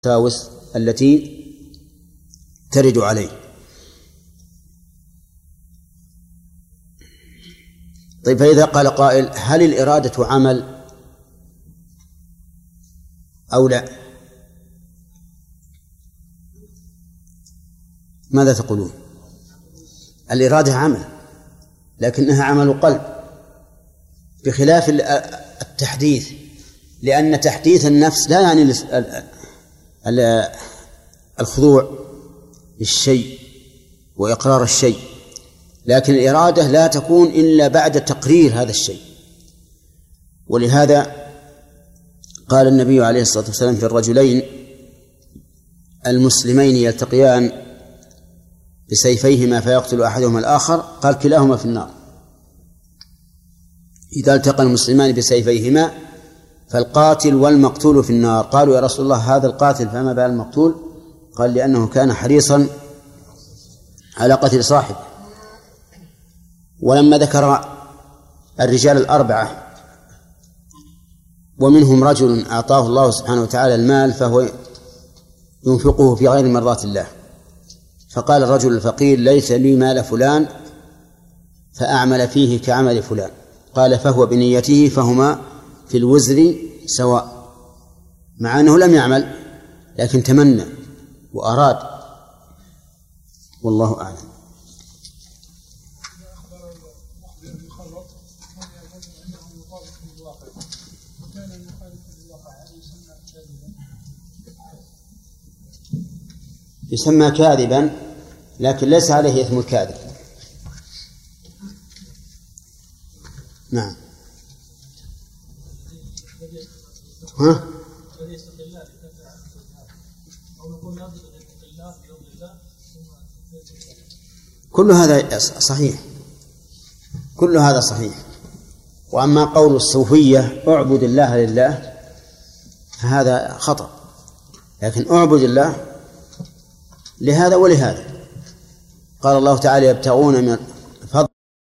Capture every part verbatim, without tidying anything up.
الوساوس التي ترد عليه. طيب، فإذا قال قائل: هل الإرادة عمل أو لا؟ ماذا تقولون؟ الإرادة عمل، لكنها عمل قلب، بخلاف التحديث، لأن تحديث النفس لا يعني الخضوع للشيء وإقرار الشيء، لكن الإرادة لا تكون إلا بعد تقرير هذا الشيء. ولهذا قال النبي عليه الصلاة والسلام في الرجلين المسلمين يلتقيان بسيفيهما فيقتل أحدهما الآخر، قال: كلاهما في النار. إذا التقى المسلمان بسيفيهما فالقاتل والمقتول في النار. قالوا: يا رسول الله، هذا القاتل فما بال المقتول؟ قال: لأنه كان حريصا على قتل صاحبه. ولما ذكر الرجال الأربعة ومنهم رجل أعطاه الله سبحانه وتعالى المال فهو ينفقه في غير مرضات الله، فقال الرجل الفقير: ليس لي مال فلان فأعمل فيه كعمل فلان، قال: فهو بنيته فهما في الوزر سواء، مع أنه لم يعمل لكن تمنى وأراد. والله أعلم. يسمى كاذبا، لكن ليس عليه إثم الكاذب. نعم. ها؟ كل هذا صحيح، كل هذا صحيح. وأما قول الصوفية: اعبد الله لله، فهذا خطأ، لكن اعبد الله لهذا ولهذا. قال الله تعالى: يبتغون من فضل.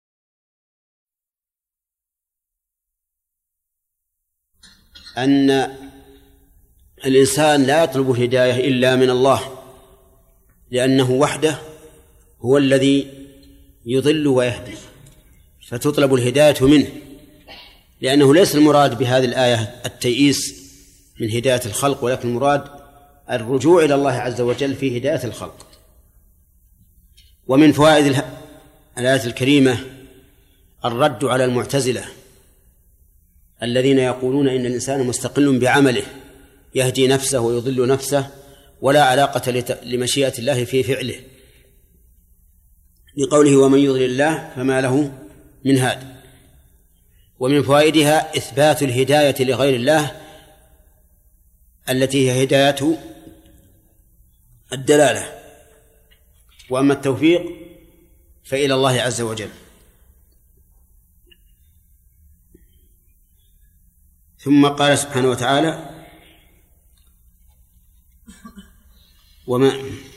أن الإنسان لا يطلب الهداية إلا من الله، لأنه وحده هو الذي يضل ويهدي، فتطلب الهداية منه، لأنه ليس المراد بهذه الآية التيئيس من هداية الخلق، ولكن المراد الرجوع إلى الله عز وجل في هداية الخلق. ومن فوائد الآية الكريمة الرد على المعتزلة الذين يقولون إن الإنسان مستقل بعمله، يهدي نفسه ويضل نفسه، ولا علاقة لمشيئة الله في فعله، لقوله: ومن يضلل الله فما له من هاد. ومن فوائدها إثبات الهداية لغير الله التي هي هداية الدلالة، وأما التوفيق فإلى الله عز وجل. ثم قال سبحانه وتعالى: وما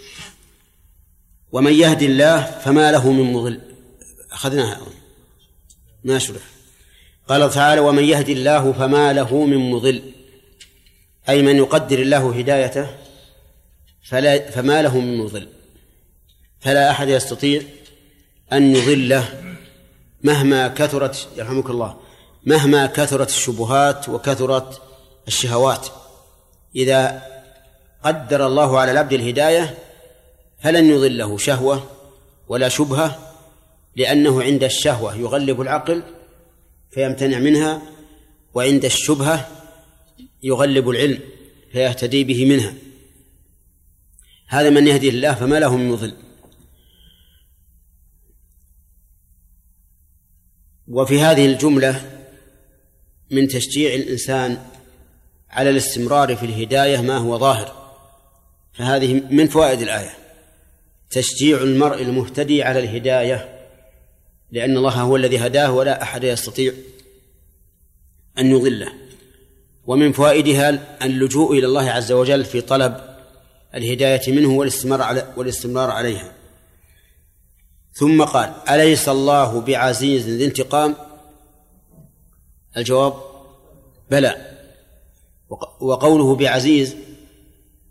ومن يهد الله فما له من مضل. أخذناها ما شرح. قال تعالى: ومن يهد الله فما له من مضل، أي من يقدر الله هدايته فلا فما له من مضل، فلا أحد يستطيع أن يضله مهما كثرت، يرحمك الله، مهما كثرت الشبهات وكثرت الشهوات. إذا قدر الله على العبد الهداية فلن يضله شهوة ولا شبهة، لأنه عند الشهوة يغلب العقل فيمتنع منها، وعند الشبهة يغلب العلم فيهتدي به منها. هذا من يهدي الله فما له من مضل. وفي هذه الجملة من تشجيع الإنسان على الاستمرار في الهداية ما هو ظاهر، فهذه من فوائد الآية، تشجيع المرء المهتدي على الهداية، لأن الله هو الذي هداه ولا أحد يستطيع أن يضله. ومن فوائدها اللجوء إلى الله عز وجل في طلب الهداية منه والاستمرار عليها. ثم قال: أليس الله بعزيز ذي انتقام؟ الجواب: بلى. وقوله بعزيز